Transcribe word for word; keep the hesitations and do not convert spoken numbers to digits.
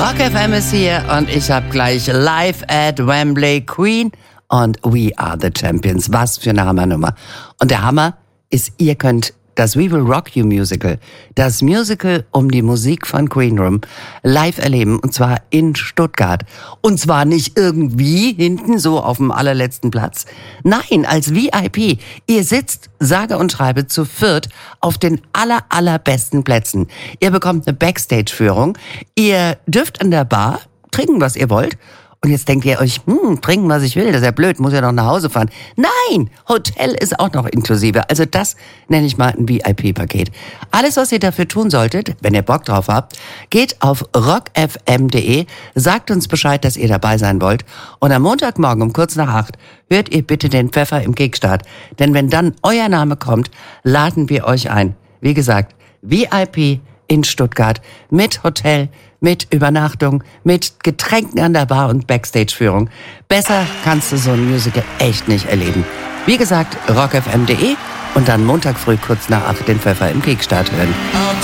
Rock F M ist hier und ich habe gleich live at Wembley Queen und We Are the Champions. Was für eine Hammernummer. Und der Hammer ist, ihr könnt das We Will Rock You Musical, das Musical um die Musik von Queen Room, live erleben, und zwar in Stuttgart. Und zwar nicht irgendwie hinten so auf dem allerletzten Platz. Nein, als V I P. Ihr sitzt, sage und schreibe, zu viert auf den aller, allerbesten Plätzen. Ihr bekommt eine Backstage-Führung. Ihr dürft an der Bar trinken, was ihr wollt. Und jetzt denkt ihr euch, hm, trinken, was ich will, das ist ja blöd, muss ja noch nach Hause fahren. Nein, Hotel ist auch noch inklusive. Also das nenne ich mal ein V I P-Paket. Alles, was ihr dafür tun solltet, wenn ihr Bock drauf habt, geht auf rock f m punkt d e, sagt uns Bescheid, dass ihr dabei sein wollt. Und am Montagmorgen um kurz nach acht hört ihr bitte den Pfeffer im Kickstart. Denn wenn dann euer Name kommt, laden wir euch ein. Wie gesagt, V I P in Stuttgart mit Hotel, mit Übernachtung, mit Getränken an der Bar und Backstage-Führung. Besser kannst du so ein Musical echt nicht erleben. Wie gesagt, rock f m punkt d e und dann Montag früh kurz nach acht den Pfeffer im Kickstart hören.